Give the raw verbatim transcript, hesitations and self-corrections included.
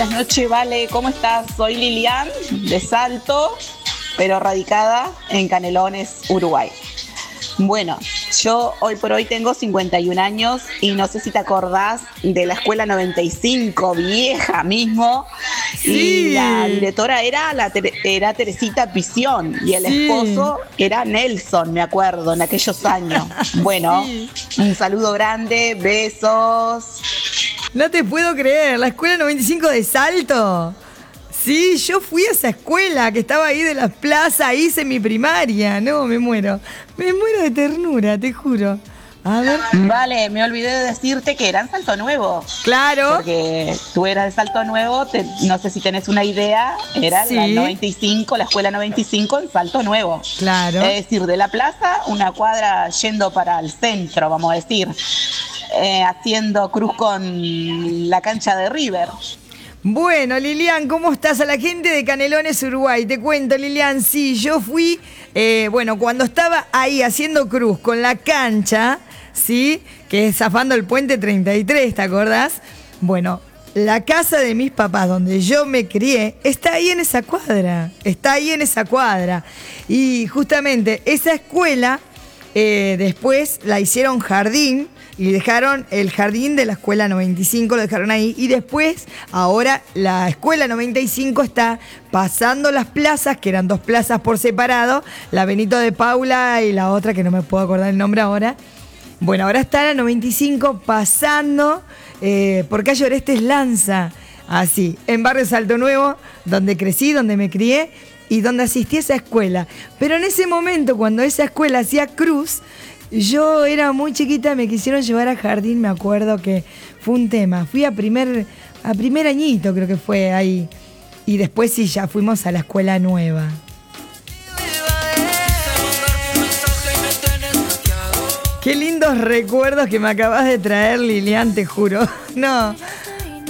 Buenas noches, Vale, ¿cómo estás? Soy Lilian, de Salto, pero radicada en Canelones, Uruguay. Bueno, yo hoy por hoy tengo cincuenta y un años y no sé si te acordás de la escuela noventa y cinco, vieja mismo. Sí. Y la directora era, la Tere- era Teresita Pisión y el Sí. esposo era Nelson, me acuerdo, en aquellos años. Bueno, Sí. un saludo grande, besos. No te puedo creer, la escuela noventa y cinco de Salto. Sí, yo fui a esa escuela que estaba ahí de las plazas, hice mi primaria. No, me muero. Me muero de ternura, te juro. A ver. Vale, me olvidé de decirte que era en Salto Nuevo. Claro. Porque tú eras de Salto Nuevo, te- no sé si tenés una idea, era Sí. la noventa y cinco, la escuela noventa y cinco en Salto Nuevo. Claro. Es decir, de la plaza, una cuadra yendo para el centro, vamos a decir, eh, haciendo cruz con la cancha de River. Bueno, Lilian, ¿cómo estás? A la gente de Canelones, Uruguay. Te cuento, Lilian, sí, yo fui, eh, bueno, cuando estaba ahí haciendo cruz con la cancha, ¿sí? Que es zafando el puente treinta y tres, ¿te acordás? Bueno, la casa de mis papás, donde yo me crié, está ahí en esa cuadra. Está ahí en esa cuadra. Y justamente esa escuela, eh, después la hicieron jardín. Y dejaron el jardín de la escuela noventa y cinco, lo dejaron ahí. Y después, ahora, la escuela noventa y cinco está pasando las plazas, que eran dos plazas por separado. La Benito de Paula y la otra, que no me puedo acordar el nombre ahora. Bueno, ahora está la noventa y cinco pasando eh, por calle Orestes Lanza. Así, en Barrio Salto Nuevo, donde crecí, donde me crié y donde asistí a esa escuela. Pero en ese momento, cuando esa escuela hacía cruz, yo era muy chiquita, me quisieron llevar a jardín, me acuerdo que fue un tema. Fui a primer, a primer añito, creo que fue ahí. Y después sí, ya fuimos a la escuela nueva. Qué lindos recuerdos que me acabas de traer, Lilian, te juro. No,